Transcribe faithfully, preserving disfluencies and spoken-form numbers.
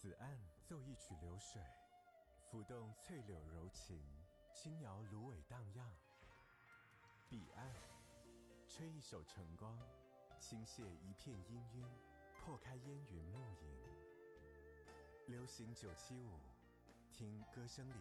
此岸奏一曲流水，浮动翠柳柔情，轻摇芦苇荡漾。彼岸吹一首晨光，倾泻一片氤氲，破开烟云暮影。流行九七五，听歌声里